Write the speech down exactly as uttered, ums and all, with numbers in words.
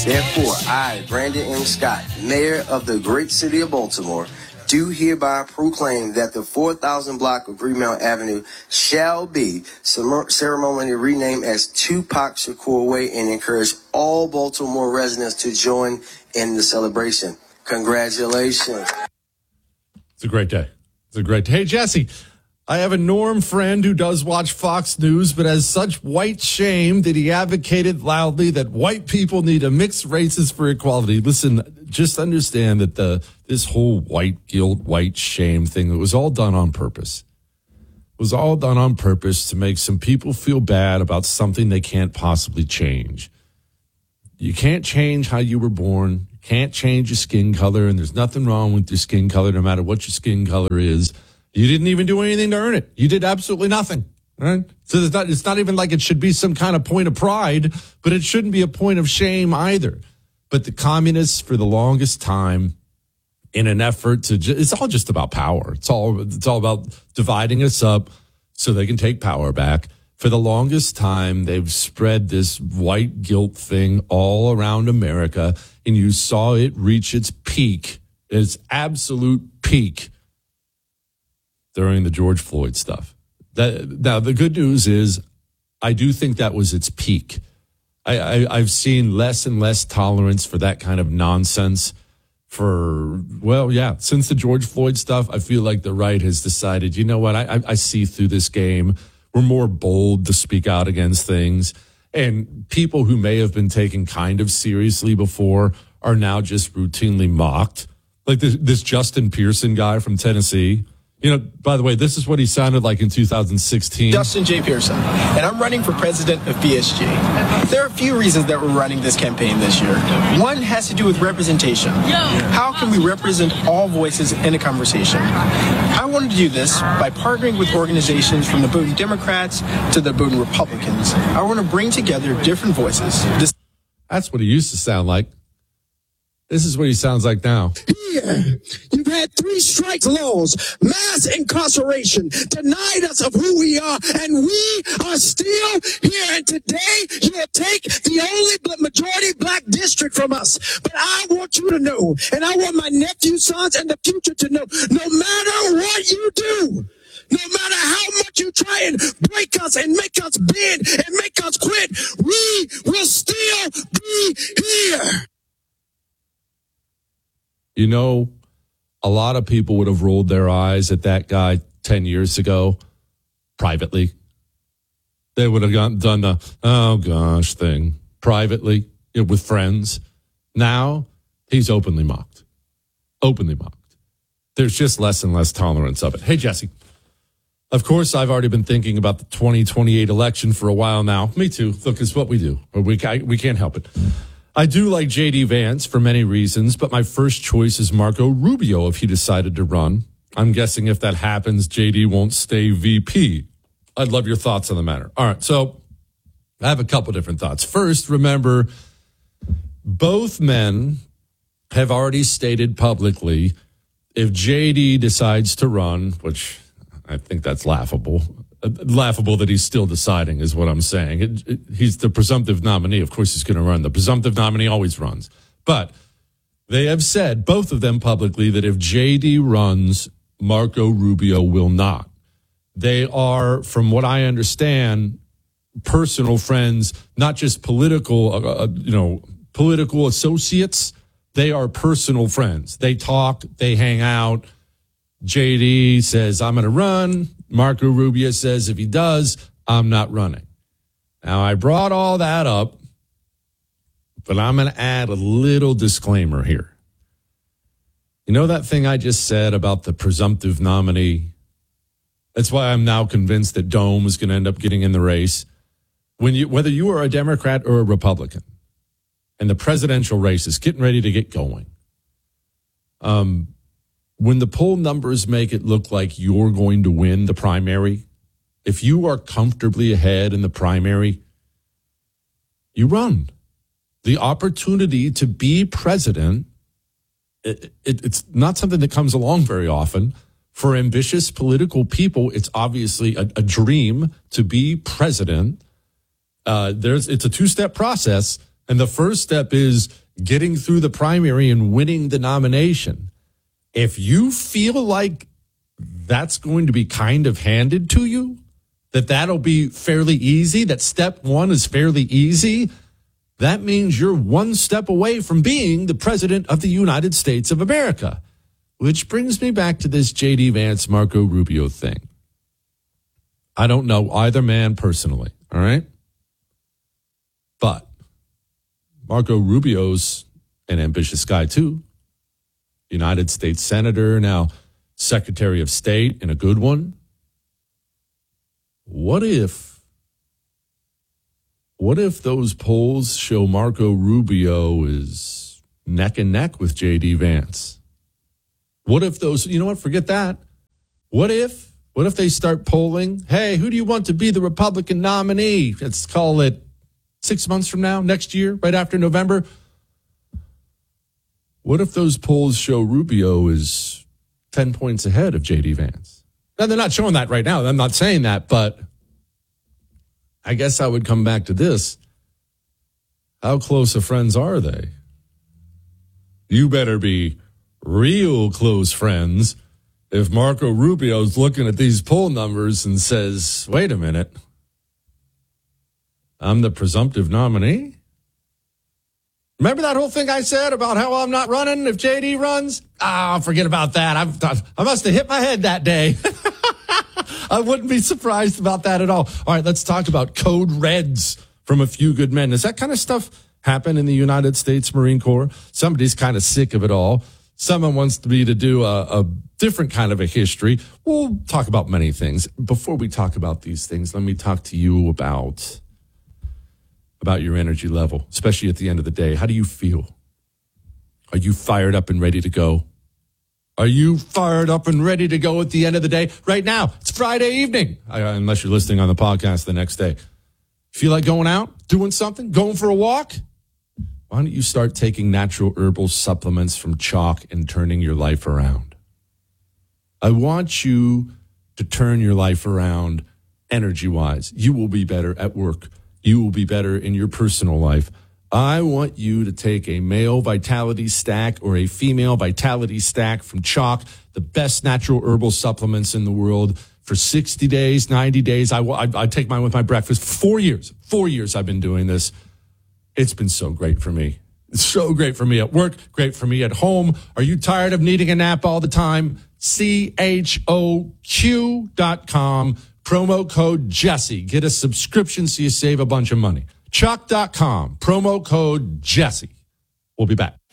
Therefore, I, Brandon M. Scott, Mayor of the great city of Baltimore, do hereby proclaim that the four thousand block of Greenmount Avenue shall be ceremonially renamed as Tupac Shakur Way and encourage all Baltimore residents to join in the celebration. Congratulations. It's a great day. It's a great day. Hey, Jesse, I have a Norm friend who does watch Fox News, but has such white shame that he advocated loudly that white people need to mix races for equality. Listen, just understand that the this whole white guilt, white shame thing, it was all done on purpose. It was all done on purpose to make some people feel bad about something they can't possibly change. You can't change how you were born. You can't change your skin color, and there's nothing wrong with your skin color, no matter what your skin color is. You didn't even do anything to earn it. You did absolutely nothing. Right? So it's not, it's not even like it should be some kind of point of pride, but it shouldn't be a point of shame either. But the communists, for the longest time, in an effort to, ju- it's all just about power. It's all, it's all about dividing us up so they can take power back. For the longest time, they've spread this white guilt thing all around America, and you saw it reach its peak, its absolute peak, during the George Floyd stuff. That, now, the good news is I do think that was its peak. I, I, I've seen less and less tolerance for that kind of nonsense for, well, yeah, since the George Floyd stuff. I feel like the right has decided, you know what, I, I, I see through this game. We're more bold to speak out against things. And people who may have been taken kind of seriously before are now just routinely mocked. Like this, this Justin Pearson guy from Tennessee. You know, by the way, this is what he sounded like in two thousand sixteen. Justin J. Pearson, and I'm running for president of B S G. There are a few reasons that we're running this campaign this year. One has to do with representation. How can we represent all voices in a conversation? I wanted to do this by partnering with organizations from the Boone Democrats to the Boone Republicans. I want to bring together different voices. This- That's what he used to sound like. This is what he sounds like now. Here, you've had three strike laws, mass incarceration, denied us of who we are, and we are still here. And today, you'll take the only majority black district from us. But I want you to know, and I want my nephew, sons, and the future to know, no matter what you do, no matter how much you try and break us and make us bend and make us quit, we will still be here. You know, a lot of people would have rolled their eyes at that guy ten years ago privately. They would have gone, done the, oh gosh, thing privately with friends. Now he's openly mocked. Openly mocked. There's just less and less tolerance of it. Hey, Jesse. Of course, I've already been thinking about the twenty twenty-eight election for a while now. Me too. Look, it's what we do. We, we can't help it. I do like J D Vance for many reasons, but my first choice is Marco Rubio if he decided to run. I'm guessing if that happens, J D won't stay V P. I'd love your thoughts on the matter. All right, so I have a couple different thoughts. First, remember, both men have already stated publicly if J D decides to run, which I think that's laughable, laughable that he's still deciding is what I'm saying. It, it, he's the presumptive nominee. Of course he's going to run. The presumptive nominee always runs. But they have said, both of them publicly, that if J D runs, Marco Rubio will not. They are, from what I understand, personal friends, not just political, uh, you know, political associates. They are personal friends. They talk, they hang out. J D says, I'm going to run. Marco Rubio says, if he does, I'm not running. Now, I brought all that up, but I'm going to add a little disclaimer here. You know that thing I just said about the presumptive nominee? That's why I'm now convinced that Dome is going to end up getting in the race. When you, whether you are a Democrat or a Republican, and the presidential race is getting ready to get going, um, when the poll numbers make it look like you're going to win the primary, if you are comfortably ahead in the primary, you run. The opportunity to be president, it, it, it's not something that comes along very often. For ambitious political people, it's obviously a, a dream to be president. Uh, there's it's a two-step process, And the first step is getting through the primary and winning the nomination. If you feel like that's going to be kind of handed to you, that that'll be fairly easy, that step one is fairly easy, that means you're one step away from being the president of the United States of America. Which brings me back to this J D Vance, Marco Rubio thing. I don't know either man personally, all right? But Marco Rubio's an ambitious guy too. United States Senator, now Secretary of State, and a good one. What if, what if those polls show Marco Rubio is neck and neck with J D Vance? What if those, you know what, forget that. What if, what if they start polling, hey, who do you want to be the Republican nominee? Let's call it six months from now, next year, right after November. What if those polls show Rubio is ten points ahead of J D Vance? Now, they're not showing that right now. I'm not saying that, but I guess I would come back to this. How close of friends are they? You better be real close friends if Marco Rubio's looking at these poll numbers and says, wait a minute, I'm the presumptive nominee? Remember that whole thing I said about how I'm not running if J D runs? Ah, oh, forget about that. I've, I must have hit my head that day. I wouldn't be surprised about that at all. All right, let's talk about code reds from A Few Good Men. Does that kind of stuff happen in the United States Marine Corps? Somebody's kind of sick of it all. Someone wants me to do a, a different kind of a history. We'll talk about many things. Before we talk about these things, let me talk to you about, about your energy level, especially at the end of the day. How do you feel? Are you fired up and ready to go? Are you fired up and ready to go at the end of the day? Right now, it's Friday evening, uh, unless you're listening on the podcast the next day. Feel like going out, doing something, going for a walk? Why don't you start taking natural herbal supplements from Chalk and turning your life around? I want you to turn your life around energy-wise. You will be better at work. You will be better in your personal life. I want you to take a male vitality stack or a female vitality stack from Chalk, the best natural herbal supplements in the world, for sixty days, ninety days. I, I, I take mine with my breakfast. Four years, four years I've been doing this. It's been so great for me. It's so great for me at work, great for me at home. Are you tired of needing a nap all the time? C H O Q dot com, promo code Jesse. Get a subscription so you save a bunch of money. Chalk dot com, promo code Jesse. We'll be back.